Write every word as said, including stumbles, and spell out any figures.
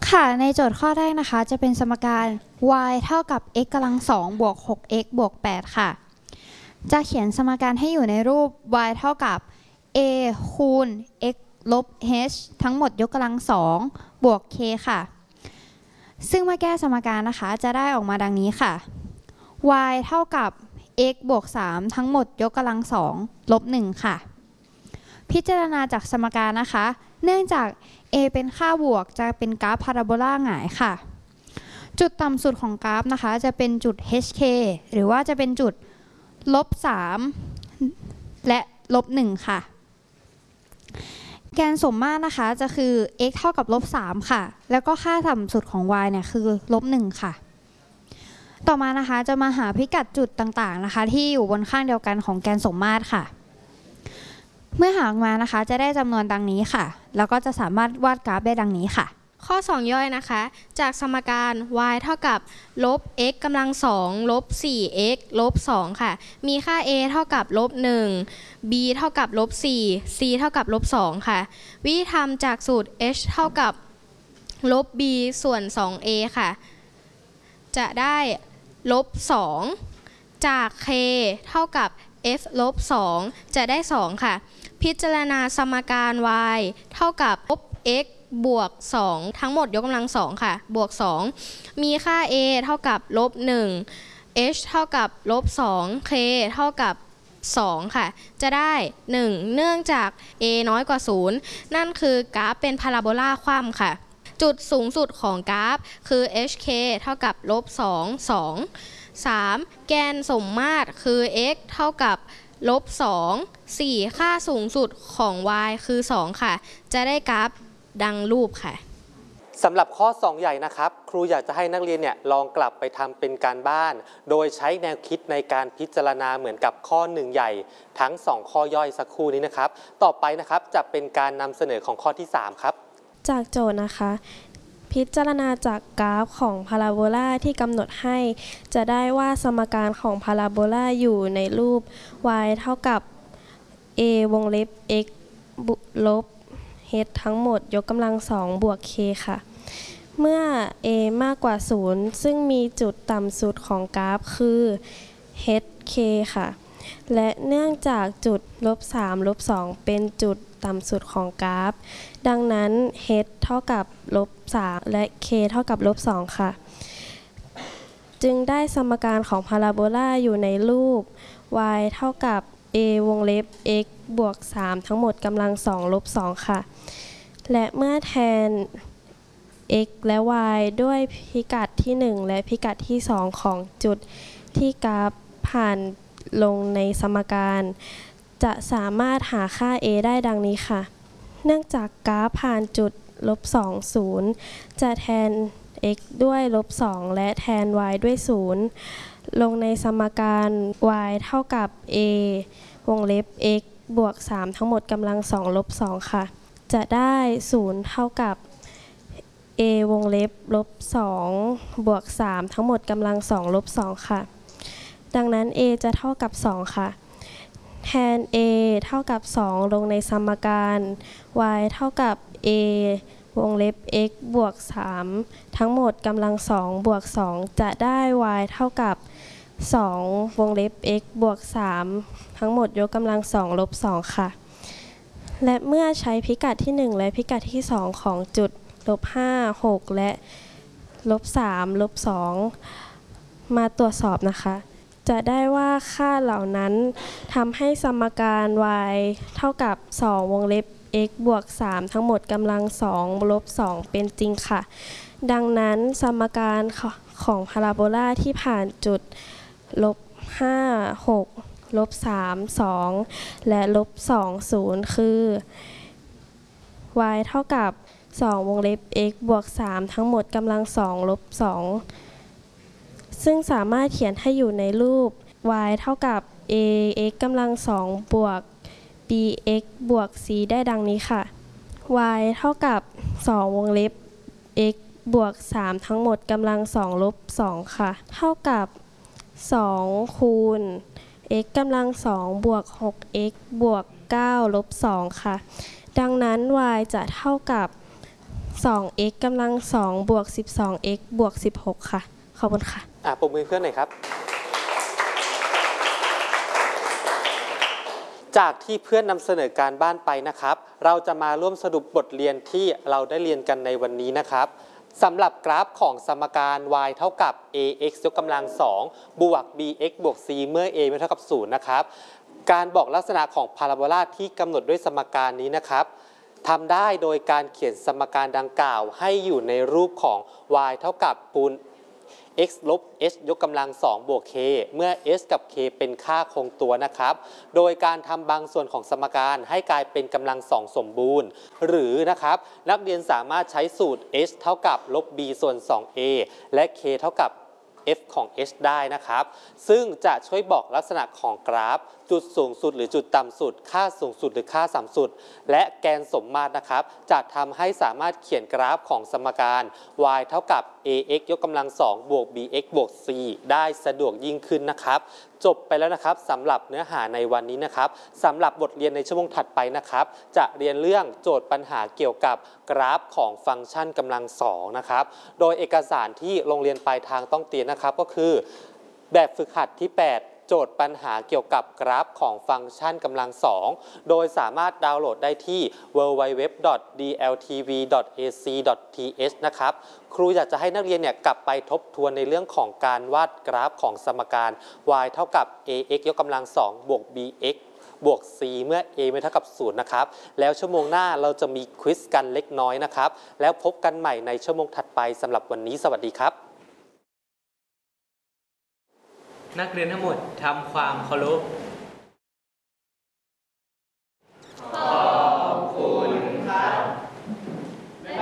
ค่ะในโจทย์ข้อแรกนะคะจะเป็นสมการ y เท่ากับ x กำลังสองบวก หก x บวก แปด ค่ะจะเขียนสมการให้อยู่ในรูป y เท่ากับ a คูณ x ลบ h ทั้งหมดยกกำลังสองบวก k ค่ะซึ่งเมื่อแก้สมการนะคะจะได้ออกมาดังนี้ค่ะ y เท่ากับ x บวก สาม ทั้งหมดยกกำลังสองลบ หนึ่ง ค่ะพิจารณาจากสมการนะคะเนื่องจาก a เป็นค่าบวกจะเป็นกราฟพาราโบลาหงายค่ะจุดต่ำสุดของกราฟนะคะจะเป็นจุด hk หรือว่าจะเป็นจุดลบ สาม และลบ หนึ่ง ค่ะแกนสมมาตรนะคะจะคือ x เท่ากับลบ สาม ค่ะแล้วก็ค่าต่ำสุดของ y เนี่ยคือลบ หนึ่ง ค่ะต่อมานะคะจะมาหาพิกัดจุดต่างๆนะคะที่อยู่บนข้างเดียวกันของแกนสมมาตรค่ะเมื่อหาออกมานะคะจะได้จำนวนดังนี้ค่ะแล้วก็จะสามารถวาดกราฟได้ดังนี้ค่ะข้อสองย่อยนะคะจากสมการ y เท่ากับลบ x กำลังสองลบ สี่ x ลบ สองค่ะมีค่า a เท่ากับลบ หนึ่ง b เท่ากับลบ สี่ c เท่ากับลบ สองค่ะวิธีทำจากสูตร h เท่ากับลบ b ส่วน สอง a ค่ะจะได้ลบ สอง จาก k เท่ากับ f ลบ สอง จะได้ สอง ค่ะพิจารณาสมการ y เท่ากับลบ x บวก สอง ทั้งหมดยกกำลังสองค่ะบวก สอง มีค่า a เท่ากับลบ หนึ่ง h เท่ากับลบ สอง k เท่ากับ สอง ค่ะจะได้ หนึ่ง เนื่องจาก a น้อยกว่า ศูนย์ นั่นคือกราฟเป็นพาราโบลาคว่ำค่ะจุดสูงสุดของกราฟคือ hk เท่ากับลบ สอง สอง สาม แกนสมมาตรคือ x เท่ากับลบ สอง สี่ ค่าสูงสุดของ y คือ สอง ค่ะจะได้กราฟดังรูปค่ะสำหรับข้อสองใหญ่นะครับครูอยากจะให้นักเรียนเนี่ยลองกลับไปทำเป็นการบ้านโดยใช้แนวคิดในการพิจารณาเหมือนกับข้อหนึ่งใหญ่ทั้งสองข้อย่อยสักครู่นี้นะครับต่อไปนะครับจะเป็นการนำเสนอของข้อที่สามครับจากโจทย์นะคะพิจารณาจากกราฟของพาราโบลาที่กำหนดให้จะได้ว่าสมการของพาราโบลาอยู่ในรูป y เท่ากับ a วงเล็บ x ลบ h ทั้งหมดยกกำลังสองบวก k ค่ะเมื่อ a มากกว่าศูนย์ซึ่งมีจุดต่ำสุดของกราฟคือ hk ค่ะและเนื่องจากจุดลบ สาม ลบ สอง เป็นจุดต่ำสุดของกราฟดังนั้น h เท่ากับลบ สาม และ k เท่ากับลบ สอง ค่ะจึงได้สมการของพาราโบลาอยู่ในรูป y เท่ากับ a วงเล็บ x บวก สาม ทั้งหมดกำลังสองลบ สอง ค่ะและเมื่อแทน x และ y ด้วยพิกัดที่หนึ่งและพิกัดที่สองของจุดที่กราฟผ่านลงในสมการจะสามารถหาค่า a ได้ดังนี้ค่ะเนื่องจากกราฟผ่านจุดลบ สอง ศูนย์ จะแทน x ด้วยลบ สอง และแทน y ด้วย ศูนย์ ลงในสมการ y เท่ากับ a วงเล็บ x บวก สาม ทั้งหมดกำลังสองลบ สอง ค่ะจะได้ ศูนย์ เท่ากับ a วงเล็บลบ สอง บวก สาม ทั้งหมดกำลังสองลบ สอง ค่ะดังนั้น a จะเท่ากับ สอง ค่ะแทน a เท่ากับ สอง ลงในสมการ y เท่ากับ a วงเล็บ x บวก สาม ทั้งหมดกำลังสองบวก สอง จะได้ y เท่ากับ สอง วงเล็บ x บวก สาม ทั้งหมดยกกำลังสองลบ สอง ค่ะและเมื่อใช้พิกัดที่หนึ่งและพิกัดที่สองของจุดลบ ห้า หก และลบ สาม ลบ สอง มาตรวจสอบนะคะจะได้ว่าค่าเหล่านั้นทำให้สมการ y เท่ากับ สอง วงเล็บ x บวก สาม ทั้งหมดกำลังสองลบ สอง เป็นจริงค่ะดังนั้นสมการของพาราโบลาที่ผ่านจุดลบ ห้า หก ลบ สาม สอง และลบ สอง ศูนย์ คือ y เท่ากับ สอง วงเล็บ x บวก สาม ทั้งหมดกำลังสองลบ สองซึ่งสามารถเขียนให้อยู่ในรูป y เท่ากับ a x กำลังสองบวก b x บวก c ได้ดังนี้ค่ะ y เท่ากับ สอง วงเล็บ x บวก สาม ทั้งหมดกำลังสองลบ สอง ค่ะเท่ากับ สอง คูณ x กำลังสองบวก หก x บวก เก้า ลบ สอง ค่ะดังนั้น y จะเท่ากับสอง x กำลังสองบวกสิบสอง x บวกสิบหกค่ะขอบคุณค่ะอ่ะปรบมือเพื่อนหน่อยครับจากที่เพื่อนนำเสนอการบ้านไปนะครับเราจะมาร่วมสรุปบทเรียนที่เราได้เรียนกันในวันนี้นะครับสำหรับกราฟของสมการ y เท่ากับ ax ยกกำลังสองบวก bx บวก c เมื่อ a ไม่เท่ากับศูนย์นะครับการบอกลักษณะของพาราโบลาที่กำหนดด้วยสมการนี้นะครับทำได้โดยการเขียนสมการดังกล่าวให้อยู่ในรูปของ y เท่ากับคูณ x ลบ h ยกกำลังสองบวก k เมื่อ h กับ k เป็นค่าคงตัวนะครับโดยการทำบางส่วนของสมการให้กลายเป็นกำลังสองสมบูรณ์หรือนะครับนักเรียนสามารถใช้สูตร h เท่ากับลบ b ส่วน สอง a และ k เท่ากับ f ของ h ได้นะครับซึ่งจะช่วยบอกลักษณะของกราฟจุดสูงสุดหรือจุดต่ำสุดค่าสูงสุดหรือค่าต่ำสุดและแกนสมมาตรนะครับจะทำให้สามารถเขียนกราฟของสมการ y เท่ากับ ax ยกกำลังสองบวก bx บวก c ได้สะดวกยิ่งขึ้นนะครับจบไปแล้วนะครับสำหรับเนื้อหาในวันนี้นะครับสำหรับบทเรียนในชั่วโมงถัดไปนะครับจะเรียนเรื่องโจทย์ปัญหาเกี่ยวกับกราฟของฟังก์ชันกำลังสองนะครับโดยเอกสารที่โรงเรียนปลายทางต้องเตรียมนะครับก็คือแบบฝึกหัดที่แปดโจทย์ปัญหาเกี่ยวกับกราฟของฟังก์ชันกำลังสองโดยสามารถดาวน์โหลดได้ที่ ดับเบิลยู ดับเบิลยู ดับเบิลยู ดอท ดี แอล ที วี ดอท เอ ซี ดอท ที เอช นะครับครูอยากจะให้นักเรียนเนี่ยกลับไปทบทวนในเรื่องของการวาดกราฟของสมการ y เท่ากับ ax ยกกำลังสองบวก bx บวก c เมื่อ a ไม่เท่ากับศูนย์นะครับแล้วชั่วโมงหน้าเราจะมีควิซกันเล็กน้อยนะครับแล้วพบกันใหม่ในชั่วโมงถัดไปสำหรับวันนี้สวัสดีครับนักเรียนทั้งหมดทำความเคารพ